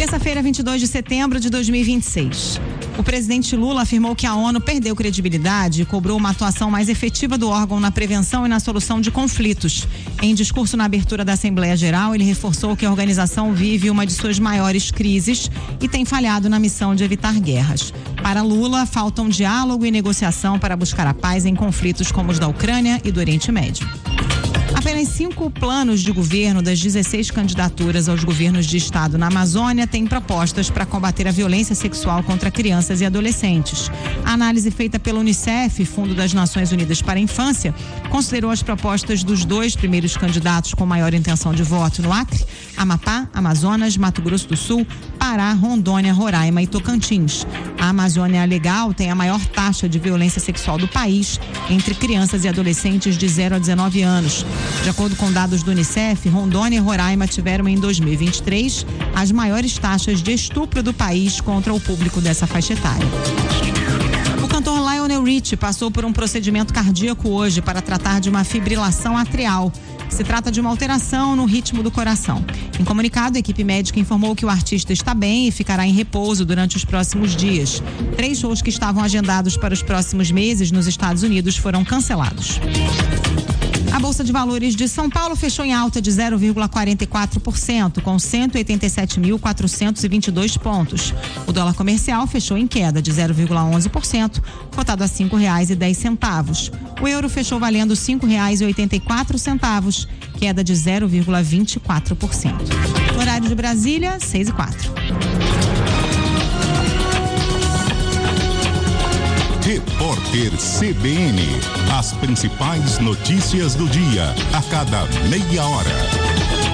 Terça-feira, 22 de setembro de 2026. O presidente Lula afirmou que a ONU perdeu credibilidade e cobrou uma atuação mais efetiva do órgão na prevenção e na solução de conflitos. Em discurso na abertura da Assembleia Geral, ele reforçou que a organização vive uma de suas maiores crises e tem falhado na missão de evitar guerras. Para Lula, faltam diálogo e negociação para buscar a paz em conflitos como os da Ucrânia e do Oriente Médio. Apenas 5 planos de governo das 16 candidaturas aos governos de estado na Amazônia têm propostas para combater a violência sexual contra crianças e adolescentes. A análise feita pelo Unicef, Fundo das Nações Unidas para a Infância, considerou as propostas dos 2 primeiros candidatos com maior intenção de voto no Acre, Amapá, Amazonas, Mato Grosso do Sul, Pará, Rondônia, Roraima e Tocantins. A Amazônia Legal tem a maior taxa de violência sexual do país entre crianças e adolescentes de 0 a 19 anos. De acordo com dados do Unicef, Rondônia e Roraima tiveram em 2023 as maiores taxas de estupro do país contra o público dessa faixa etária. O cantor Lionel Richie passou por um procedimento cardíaco hoje para tratar de uma fibrilação atrial. Se trata de uma alteração no ritmo do coração. Em comunicado, a equipe médica informou que o artista está bem e ficará em repouso durante os próximos dias. 3 shows que estavam agendados para os próximos meses nos Estados Unidos foram cancelados. A Bolsa de Valores de São Paulo fechou em alta de 0,44%, com 187.422 pontos. O dólar comercial fechou em queda de 0,11%, cotado a R$ 5,10. O euro fechou valendo R$ 5,84, queda de 0,24%. No horário de Brasília, 6h04. Repórter CBN. As principais notícias do dia, a cada meia hora.